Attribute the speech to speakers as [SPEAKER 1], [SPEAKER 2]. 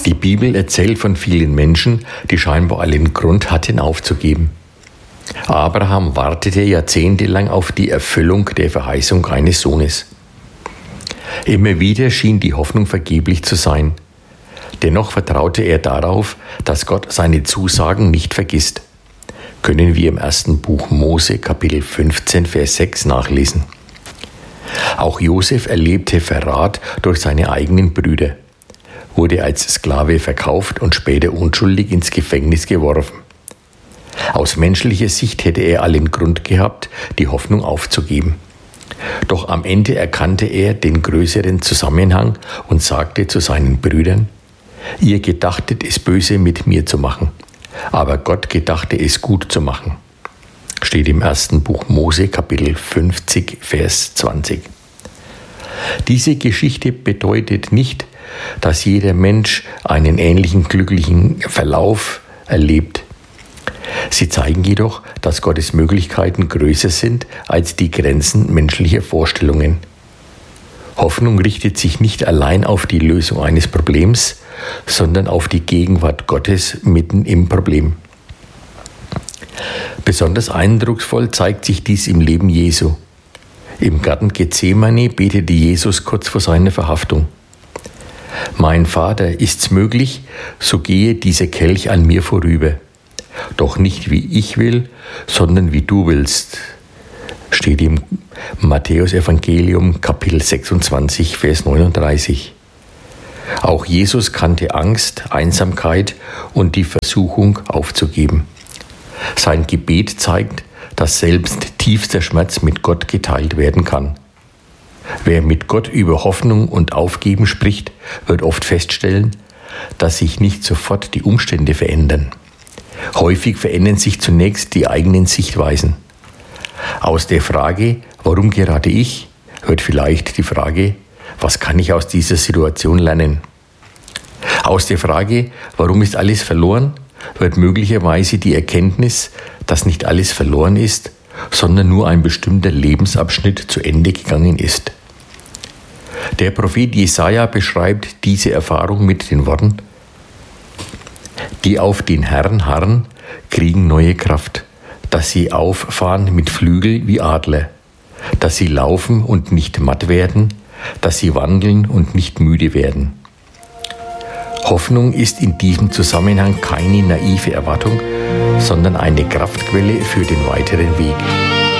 [SPEAKER 1] Die Bibel erzählt von vielen Menschen, die scheinbar allen Grund hatten, aufzugeben. Abraham wartete jahrzehntelang auf die Erfüllung der Verheißung eines Sohnes. Immer wieder schien die Hoffnung vergeblich zu sein. Dennoch vertraute er darauf, dass Gott seine Zusagen nicht vergisst. Können wir im 1. Buch Mose, Kapitel 15, Vers 6 nachlesen. Auch Josef erlebte Verrat durch seine eigenen Brüder, wurde als Sklave verkauft und später unschuldig ins Gefängnis geworfen. Aus menschlicher Sicht hätte er allen Grund gehabt, die Hoffnung aufzugeben. Doch am Ende erkannte er den größeren Zusammenhang und sagte zu seinen Brüdern: Ihr gedachtet es böse mit mir zu machen, aber Gott gedachte es gut zu machen. Steht im 1. Buch Mose, Kapitel 50, Vers 20. Diese Geschichte bedeutet nicht, dass jeder Mensch einen ähnlichen glücklichen Verlauf erlebt. Sie zeigen jedoch, dass Gottes Möglichkeiten größer sind als die Grenzen menschlicher Vorstellungen. Hoffnung richtet sich nicht allein auf die Lösung eines Problems, sondern auf die Gegenwart Gottes mitten im Problem. Besonders eindrucksvoll zeigt sich dies im Leben Jesu. Im Garten Gethsemane betete Jesus kurz vor seiner Verhaftung: Mein Vater, ist's möglich, so gehe dieser Kelch an mir vorüber. Doch nicht wie ich will, sondern wie du willst. Steht im Matthäus-Evangelium, Kapitel 26, Vers 39. Auch Jesus kannte Angst, Einsamkeit und die Versuchung aufzugeben. Sein Gebet zeigt, dass selbst tiefster Schmerz mit Gott geteilt werden kann. Wer mit Gott über Hoffnung und Aufgeben spricht, wird oft feststellen, dass sich nicht sofort die Umstände verändern. Häufig verändern sich zunächst die eigenen Sichtweisen. Aus der Frage, warum gerade ich, wird vielleicht die Frage, was kann ich aus dieser Situation lernen? Aus der Frage, warum ist alles verloren, wird möglicherweise die Erkenntnis, dass nicht alles verloren ist, sondern nur ein bestimmter Lebensabschnitt zu Ende gegangen ist. Der Prophet Jesaja beschreibt diese Erfahrung mit den Worten: Die auf den Herrn harren, kriegen neue Kraft, dass sie auffahren mit Flügel wie Adler, dass sie laufen und nicht matt werden, dass sie wandeln und nicht müde werden. Hoffnung ist in diesem Zusammenhang keine naive Erwartung, sondern eine Kraftquelle für den weiteren Weg.